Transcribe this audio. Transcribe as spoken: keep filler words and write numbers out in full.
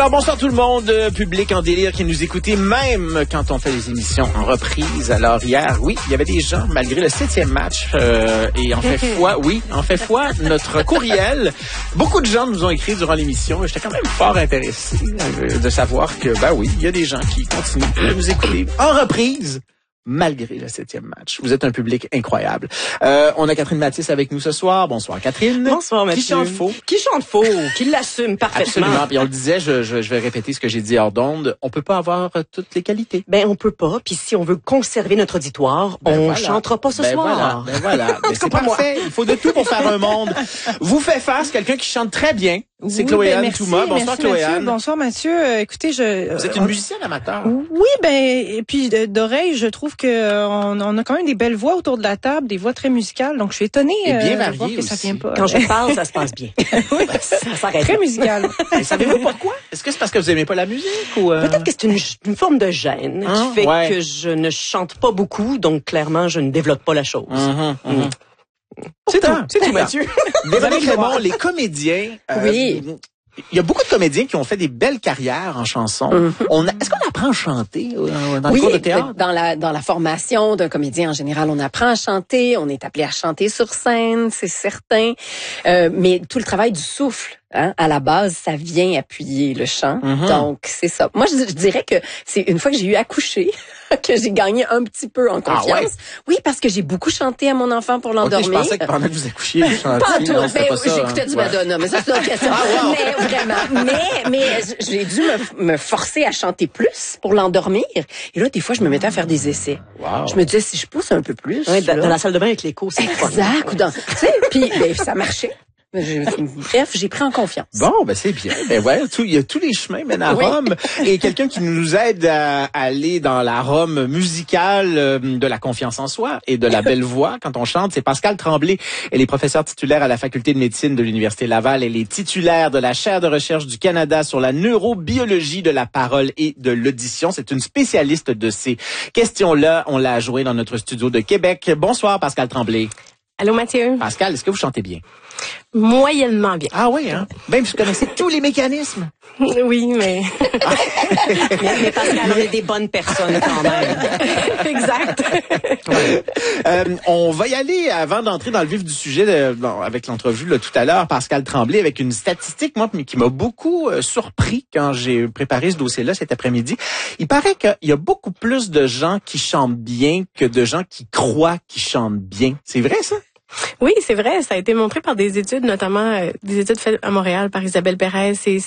Alors, bonsoir tout le monde, euh, public en délire qui nous écoutez, même quand on fait les émissions en reprise. Alors, hier, oui, il y avait des gens, malgré le septième match, euh, et en fait foi, oui, en fait foi, notre courriel. Beaucoup de gens nous ont écrit durant l'émission, et j'étais quand même fort intéressé euh, de savoir que, ben oui, il y a des gens qui continuent de nous écouter en reprise, malgré le septième match. Vous êtes un public incroyable. Euh, on a Catherine Mathis avec nous ce soir. Bonsoir, Catherine. Bonsoir, Mathieu. Qui chante faux. Qui chante faux, qui l'assume parfaitement. Absolument. Puis on le disait, je, je, je vais répéter ce que j'ai dit hors d'onde. On peut pas avoir euh, toutes les qualités. Ben, on peut pas. Puis si on veut conserver notre auditoire, Ben on voilà. chantera pas ce ben soir. Voilà. Ben voilà. Ben c'est parfait. Il faut de tout pour faire un monde. Vous fait face quelqu'un qui chante très bien. C'est oui, Chloé-Anne ben Touma. Bonsoir, merci, Chloé-Anne. Mathieu. Bonsoir, Mathieu. Euh, écoutez, je... Vous êtes une musicienne amateur. Oui, ben, et puis de- d'oreille, je trouve que euh, on, on a quand même des belles voix autour de la table, des voix très musicales. Donc, je suis étonnée Et bien euh, de variées voir que ça aussi. vient pas. Quand je parle, ça se passe bien. oui, Ça s'arrête. très musical. Et savez-vous pourquoi? Est-ce que c'est parce que vous aimez pas la musique ou euh... Peut-être que c'est une, une forme de gêne Hein? qui fait Ouais. que je ne chante pas beaucoup, donc clairement, je ne développe pas la chose. Mhm, mhm. C'est tout, c'est tout, Pourtant. Mathieu. Véronique Raymond, les comédiens. euh, Oui. Il y a beaucoup de comédiens qui ont fait des belles carrières en chanson. Mm-hmm. On a- est-ce qu'on apprend à chanter euh, dans Oui, le cours de théâtre? dans la dans la formation d'un comédien en général, on apprend à chanter, on est appelé à chanter sur scène, c'est certain. Euh, mais tout le travail du souffle, hein, à la base, ça vient appuyer le chant. Mhm. Donc c'est ça. Moi, je, je dirais que c'est une fois que j'ai eu accouché que j'ai gagné un petit peu en confiance. Ah ouais? Oui, parce que j'ai beaucoup chanté à mon enfant pour Ok, l'endormir. je pensais que pendant que vous accouchiez, vous chantiez. Pas tout. Non, c'était Ben, pas ça, j'écoutais hein. du Ouais. Madonna, mais ça, c'est une autre question. Ah, wow. Mais vraiment, mais, mais j'ai dû me, me forcer à chanter plus pour l'endormir. Et là, des fois, je me mettais à faire des essais. Wow. Je me disais, si je pousse un peu plus. Ouais, dans, là, dans la salle de bain avec l'écho, c'est fun. exact. Ou dans, tu sais, puis ben, ça marchait. Je- bref, j'ai pris en confiance. Bon, ben c'est bien. Ben ouais, tout, il y a tous les chemins mènent à Oui. Rome. Et quelqu'un qui nous aide à aller dans la Rome musicale euh, de la confiance en soi et de la belle voix quand on chante, c'est Pascale Tremblay. Elle est professeure titulaire à la faculté de médecine de l'Université Laval. Elle est titulaire de la chaire de recherche du Canada sur la neurobiologie de la parole et de l'audition. C'est une spécialiste de ces questions-là. On l'a joué dans notre studio de Québec. Bonsoir, Pascale Tremblay. Allô, Mathieu? Pascal, est-ce que vous chantez bien? Moyennement bien. Ah oui, hein? Même si vous connaissez tous les mécanismes. Oui, mais... mais, mais Pascal, on est des bonnes personnes quand même. exact. Euh, on va y aller avant d'entrer dans le vif du sujet de- bon, avec l'entrevue là, tout à l'heure, Pascal Tremblay, avec une statistique moi qui m'a beaucoup euh, surpris quand j'ai préparé ce dossier-là cet après-midi. Il paraît qu'il y a beaucoup plus de gens qui chantent bien que de gens qui croient qu'ils chantent bien. C'est vrai ça? Oui, c'est vrai. Ça a été montré par des études, notamment euh, des études faites à Montréal par Isabelle Pérez et